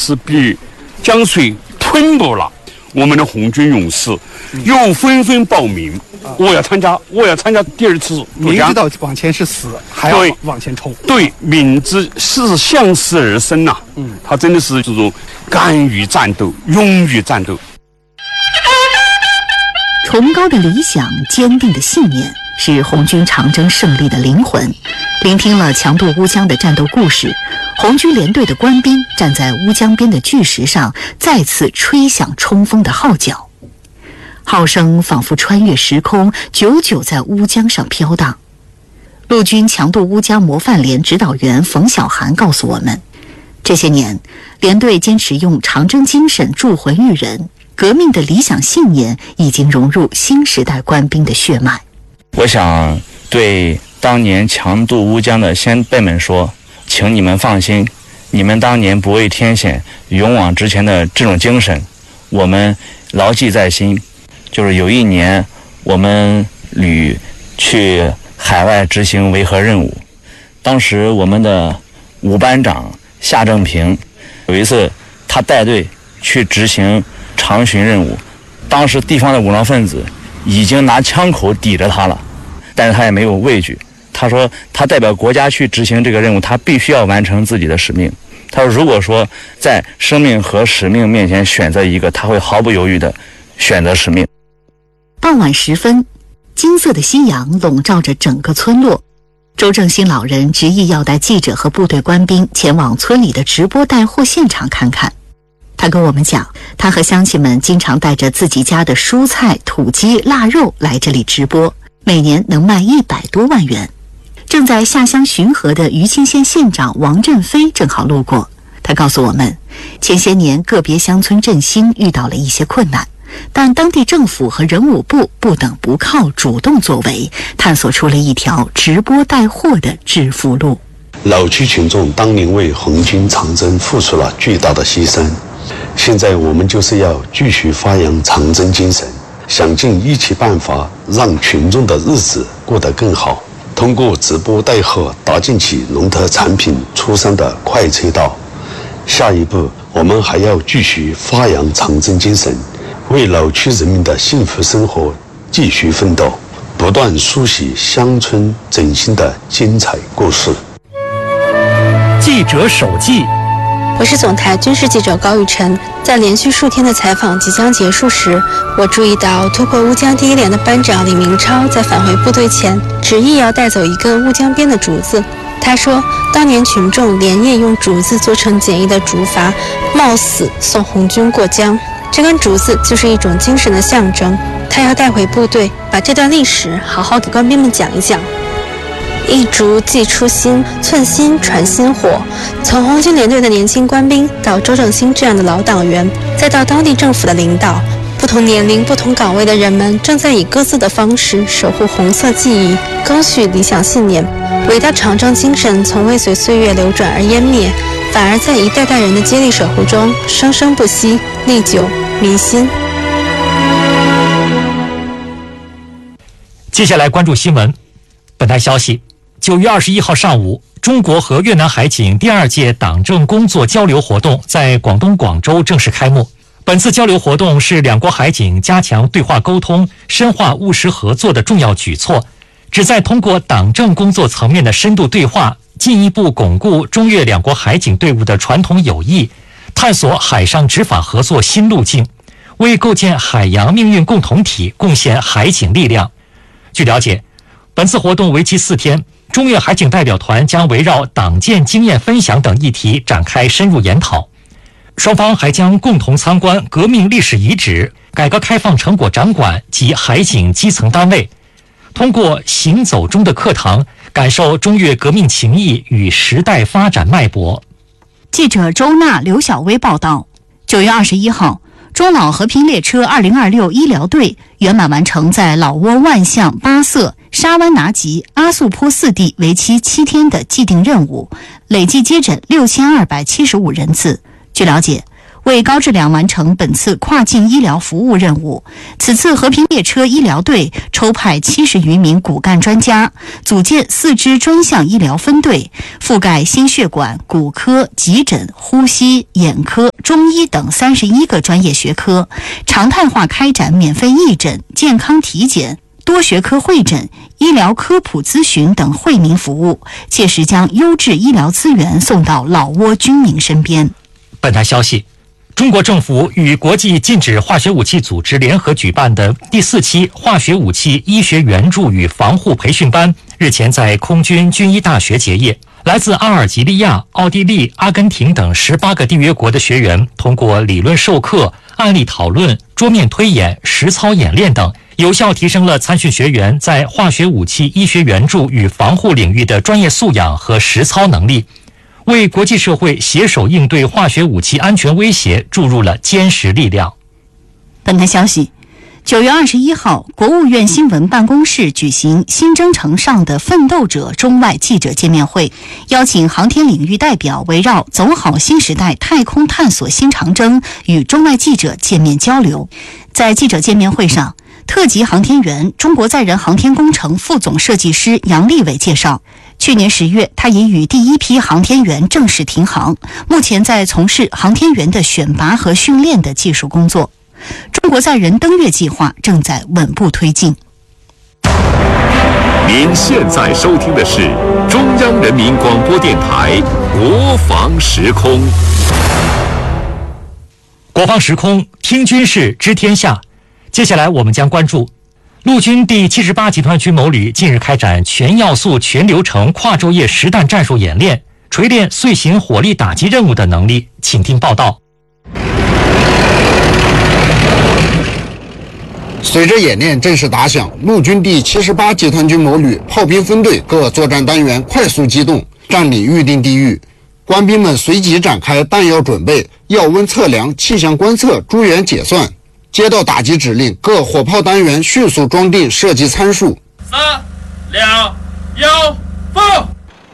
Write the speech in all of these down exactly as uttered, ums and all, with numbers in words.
是被江水吞没了。我们的红军勇士又纷纷报名，我要参加，我要参加第二次。 明知道往前是死，还要往前冲。 对，明知是向死而生呐、啊。嗯，他真的是这种敢于战斗、勇于战斗。 崇高的理想，坚定的信念，是红军长征胜利的灵魂。聆听了强渡乌江的战斗故事，红军联队的官兵站在乌江边的巨石上，再次吹响冲锋的号角。号声仿佛穿越时空，久久在乌江上飘荡。陆军强渡乌江模范连指导员冯小涵告诉我们，这些年连队坚持用长征精神铸魂育人，革命的理想信念已经融入新时代官兵的血脉。 我想对当年强渡乌江的先辈们说，请你们放心，你们当年不畏天险、勇往直前的这种精神，我们牢记在心。就是有一年，我们旅去海外执行维和任务，当时我们的武班长夏正平有一次，他带队去执行长巡任务，当时地方的武装分子已经拿枪口抵着他了，但是他也没有畏惧。他说他代表国家去执行这个任务，他必须要完成自己的使命。他说如果说在生命和使命面前选择一个，他会毫不犹豫地选择使命。 傍晚时分，金色的夕阳笼罩着整个村落。周正新老人执意要带记者和部队官兵前往村里的直播带货现场看看。他跟我们讲，他和乡亲们经常带着自己家的蔬菜、土鸡、腊肉来这里直播，每年能卖一百多万元。正在下乡巡河的余清县县长王振飞正好路过，他告诉我们，前些年个别乡村振兴遇到了一些困难，但当地政府和人武部不等不靠，主动作为，探索出了一条直播带货的致富路。 老区群众当年为红军长征付出了巨大的牺牲，现在我们就是要继续发扬长征精神，想尽一切办法让群众的日子过得更好，通过直播带货搭建起农特产品出商的快车道。下一步我们还要继续发扬长征精神，为老区人民的幸福生活继续奋斗，不断书写乡村振兴的精彩故事。 记者手记， 我是总台军事记者高玉晨。在连续数天的采访即将结束时，我注意到突破乌江第一连的班长李明超在返回部队前，执意要带走一根乌江边的竹子。他说，当年群众连夜用竹子做成简易的竹筏，冒死送红军过江。这根竹子就是一种精神的象征，他要带回部队，把这段历史好好给官兵们讲一讲。一竹寄初心，寸心传心火。从红军联队的年轻官兵到周正新这样的老党员，再到当地政府的领导，不同年龄、不同岗位的人们正在以各自的方式守护红色记忆，赓续理想信念。伟大长征精神从未随岁月流转而湮灭，反而在一代代人的接力守护中生生不息，历久弥新。 接下来关注新闻。本台消息，九月二十一号上午，中国和越南海警第二届党政工作交流活动在广东广州正式开幕。本次交流活动是两国海警加强对话沟通、深化务实合作的重要举措，旨在通过党政工作层面的深度对话，进一步巩固中越两国海警队伍的传统友谊，探索海上执法合作新路径，为构建海洋命运共同体贡献海警力量。据了解，本次活动为期四天，中越海警代表团将围绕党建经验分享等议题展开深入研讨。双方还将共同参观革命历史遗址、改革开放成果展馆及海警基层单位，通过行走中的课堂，感受中越革命情谊与时代发展脉搏。 记者周娜、刘晓薇报道，九月二十一号，中老和平列车二零二六医疗队圆满完成在老挝万象、巴色、沙湾拿吉、阿素坡四地为期七天的既定任务，累计接诊六千二百七十五人次。据了解，为高质量完成本次跨境医疗服务任务，此次和平列车医疗队抽派七十余名骨干专家，组建四支专项医疗分队，覆盖心血管、骨科、急诊、呼吸、眼科、 中医等三十一个专业学科，常态化开展免费义诊、健康体检、多学科会诊、医疗科普咨询等惠民服务，切实将优质医疗资源送到老挝军民身边。 本台消息，中国政府与国际禁止化学武器组织联合举办的第四期化学武器医学援助与防护培训班日前在空军军医大学结业。来自阿尔及利亚、奥地利、阿根廷等十八个缔约国的学员，通过理论授课、案例讨论、桌面推演、实操演练等，有效提升了参训学员在化学武器医学援助与防护领域的专业素养和实操能力，为国际社会携手应对化学武器安全威胁注入了坚实力量。 本台消息，九月二十一号，国务院新闻办公室举行新征程上的奋斗者中外记者见面会，邀请航天领域代表围绕走好新时代太空探索新长征与中外记者见面交流。在记者见面会上，特级航天员、中国载人航天工程副总设计师杨利伟介绍，去年十月，他已与第一批航天员正式停航，目前在从事航天员的选拔和训练的技术工作。中国载人登月计划正在稳步推进。 您现在收听的是中央人民广播电台国防时空。 国防时空，听军事知天下。接下来我们将关注陆军第七十八集团军某旅近日开展全要素、全流程跨昼夜实弹战术演练，锤炼遂行火力打击任务的能力。请听报道。 随着演练正式打响，陆军第七十八集团军某旅炮兵分队各作战单元快速机动，占领预定地域。官兵们随即展开弹药准备、药温测量、气象观测、诸元解算。接到打击指令，各火炮单元迅速装订射击参数。 三、两、一，放！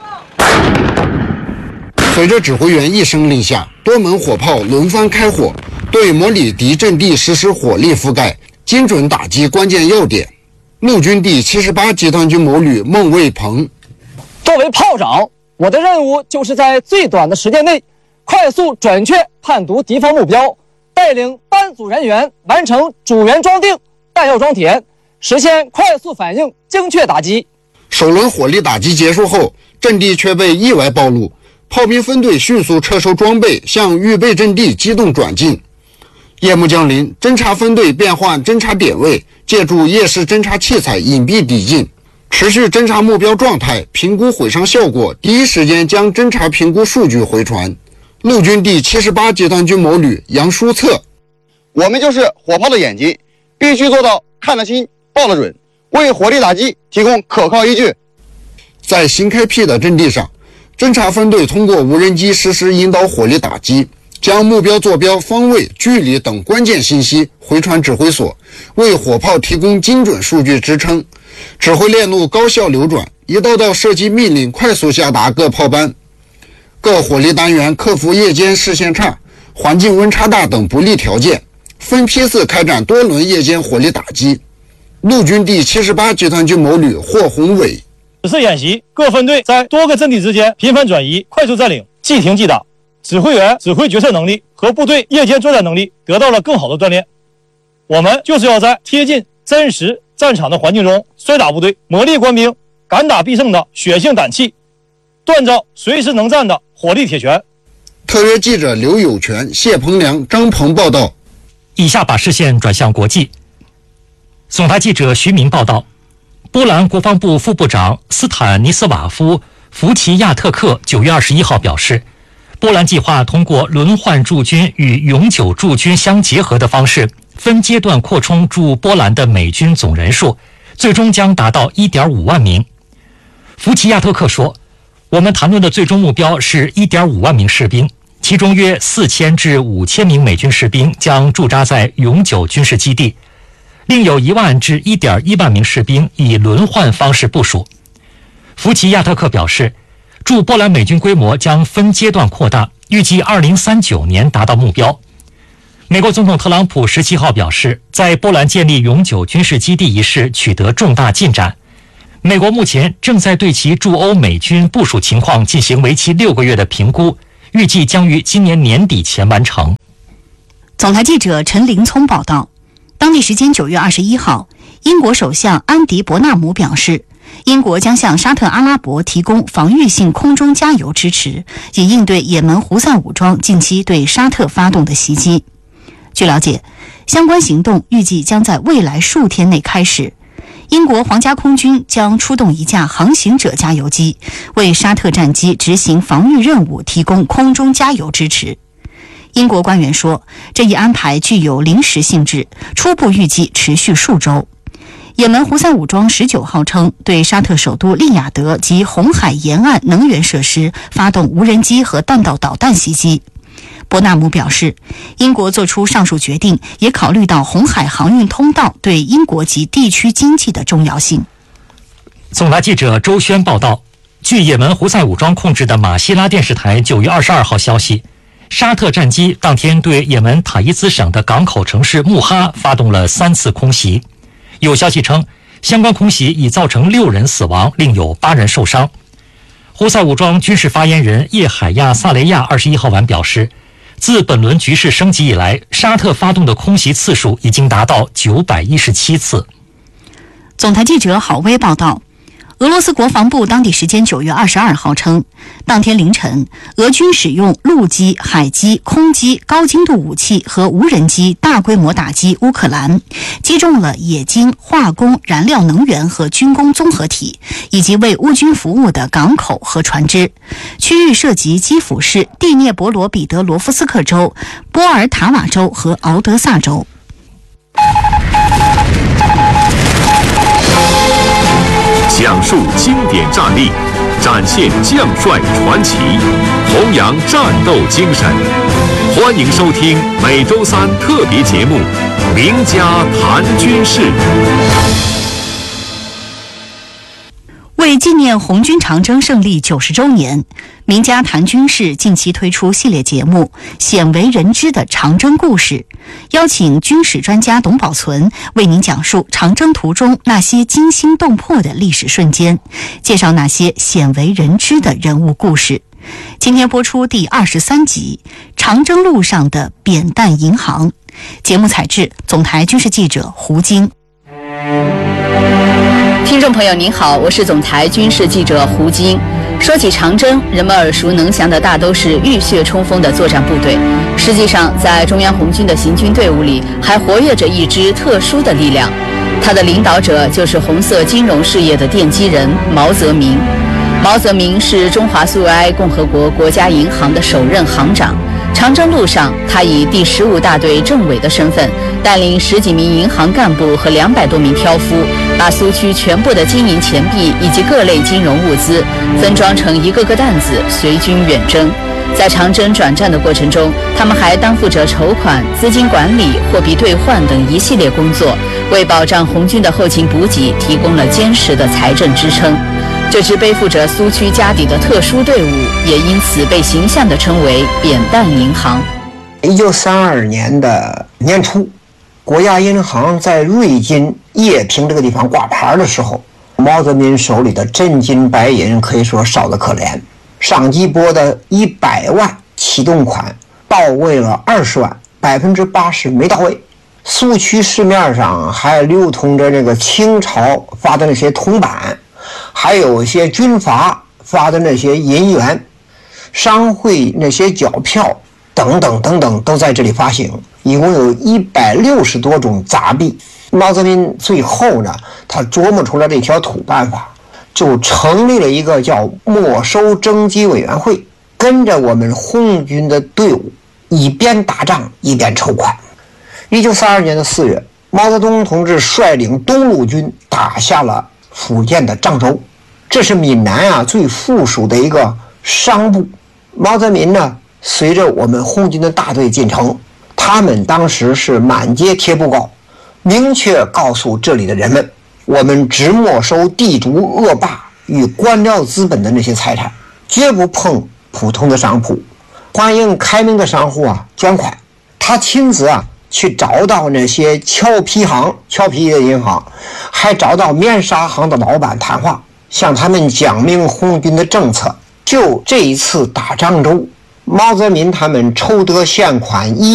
随着指挥员一声令下，多门火炮轮番开火，对模拟敌阵地实施火力覆盖，精准打击关键要点。陆军第七十八集团军某旅孟卫鹏： 作为炮长，我的任务就是在最短的时间内，快速准确判读敌方目标，带领班组人员完成主员装订、弹药装填，实现快速反应、精确打击。 首轮火力打击结束后，阵地却被意外暴露，炮兵分队迅速撤收装备，向预备阵地机动转进。夜幕降临，侦察分队变换侦察点位，借助夜视侦察器材隐蔽抵近，持续侦察目标状态，评估毁伤效果，第一时间将侦察评估数据回传。陆军第七十八集团军某旅杨书策： 我们就是火炮的眼睛，必须做到看得清、报得准，为火力打击提供可靠依据。 在新开辟的阵地上，侦察分队通过无人机实施引导火力打击，将目标坐标、方位、距离等关键信息回传指挥所，为火炮提供精准数据支撑。指挥链路高效流转，一道道射击命令快速下达各炮班。各火力单元克服夜间视线差、环境温差大等不利条件，分批次开展多轮夜间火力打击。陆军第七十八集团军某旅霍宏伟： 此次演习，各分队在多个阵地之间频繁转移，快速占领，即停即打，指挥员指挥决策能力和部队夜间作战能力得到了更好的锻炼。我们就是要在贴近真实战场的环境中摔打部队，磨砺官兵敢打必胜的血性胆气，锻造随时能战的火力铁拳。 特约记者刘有全、谢鹏良、张鹏报道。 以下把视线转向国际。总台记者徐明报道，波兰国防部副部长斯坦尼斯瓦夫·福奇亚特克九月二十一号表示，波兰计划通过轮换驻军与永久驻军相结合的方式，分阶段扩充驻波兰的美军总人数，最终将达到 一点五万名。福奇亚特克说，我们谈论的最终目标是 一点五万名士兵，其中约四千至五千名美军士兵将驻扎在永久军事基地，另有一万至 一点一万名士兵以轮换方式部署。福奇亚特克表示，驻波兰美军规模将分阶段扩大，预计二零三九年达到目标。美国总统特朗普十七号表示，在波兰建立永久军事基地一事取得重大进展。美国目前正在对其驻欧美军部署情况进行为期六个月的评估，预计将于今年年底前完成。 总台记者陈林聪报道，当地时间九月二十一号，英国首相安迪·伯纳姆表示，英国将向沙特阿拉伯提供防御性空中加油支持，以应对也门胡塞武装近期对沙特发动的袭击。据了解，相关行动预计将在未来数天内开始。英国皇家空军将出动一架航行者加油机，为沙特战机执行防御任务提供空中加油支持。英国官员说，这一安排具有临时性质，初步预计持续数周。也门胡塞武装十九号称，对沙特首都利雅得及红海沿岸能源设施发动无人机和弹道导弹袭击。伯纳姆表示，英国做出上述决定，也考虑到红海航运通道对英国及地区经济的重要性。 总台记者周轩报道，据也门胡塞武装控制的马希拉电视台九月二十二号消息，沙特战机当天对也门塔伊兹省的港口城市穆哈发动了三次空袭。有消息称，相关空袭已造成六人死亡，另有八人受伤。胡塞武装军事发言人叶海亚·萨雷亚二十一号晚表示，自本轮局势升级以来，沙特发动的空袭次数已经达到九百一十七次。 总台记者郝威报道，俄罗斯国防部当地时间九月二十二号称，当天凌晨，俄军使用陆基、海基、空基、高精度武器和无人机大规模打击乌克兰，击中了冶金、化工、燃料能源和军工综合体，以及为乌军服务的港口和船只。区域涉及基辅市、第聂伯罗彼得罗夫斯克州、波尔塔瓦州和敖德萨州。 讲述经典战例，展现将帅传奇，弘扬战斗精神。欢迎收听每周三特别节目《名家谈军事》。 为纪念红军长征胜利九十周年，名家谈军事近期推出系列节目《鲜为人知的长征故事》，邀请军史专家董宝存为您讲述长征途中那些惊心动魄的历史瞬间，介绍那些鲜为人知的人物故事。今天播出第二十三集《长征路上的扁担银行》。节目采制总台军事记者胡晶。 听众朋友您好，我是总台军事记者胡晶。说起长征，人们耳熟能详的大都是浴血冲锋的作战部队。实际上，在中央红军的行军队伍里，还活跃着一支特殊的力量，它的领导者就是红色金融事业的奠基人毛泽民。毛泽民是中华苏维埃共和国国家银行的首任行长。长征路上，他以第十五大队政委的身份，带领十几名银行干部和两百多名挑夫，把苏区全部的金银钱币以及各类金融物资分装成一个个担子，随军远征。在长征转战的过程中，他们还担负着筹款、资金管理、货币兑换等一系列工作，为保障红军的后勤补给提供了坚实的财政支撑。这支背负着苏区家底的特殊队伍，也因此被形象地称为扁担银行。 一九三二年的年初，国家银行在瑞金叶坪这个地方挂牌的时候，毛泽民手里的真金白银可以说少得可怜。上级拨的一百万启动款到位了二十万，百分之八十没到位。苏区市面上还流通着这个清朝发的那些铜板，还有一些军阀发的那些银元，商会那些缴票等等等等都在这里发行，一共有一百六十多种杂币。毛泽民最后呢，他琢磨出来这条土办法，就成立了一个叫没收征集委员会，跟着我们红军的队伍一边打仗一边筹款。一九三二年的四月，毛泽东同志率领东路军打下了福建的漳州，这是闽南啊最富庶的一个商部。毛泽民呢，随着我们红军的大队进城，他们当时是满街贴布告，明确告诉这里的人们，我们只没收地主恶霸与官僚资本的那些财产，绝不碰普通的商铺，欢迎开明的商户啊捐款。他亲自啊去找到那些俏皮行、俏皮的银行，还找到面纱行的老板谈话，向他们讲明红军的政策。就这一次打漳州，毛泽民他们筹得现款一